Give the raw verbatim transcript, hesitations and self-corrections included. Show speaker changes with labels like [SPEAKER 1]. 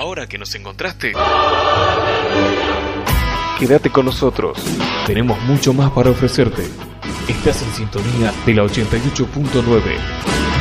[SPEAKER 1] ahora que nos encontraste,
[SPEAKER 2] quédate con nosotros. Tenemos mucho más para ofrecerte. Estás en sintonía de la ochenta y ocho punto nueve.